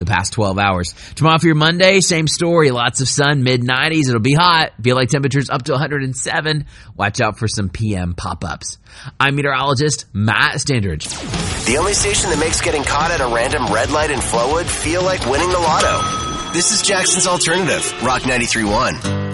past 12 hours. Tomorrow for your Monday, same story. Lots of sun, mid-90s. It'll be hot. Feel like temperatures up to 107. Watch out for some PM pop-ups. I'm meteorologist Matt Standridge. The only station that makes getting caught at a random red light in Flowood feel like winning the lotto. This is Jackson's Alternative, Rock 93.1.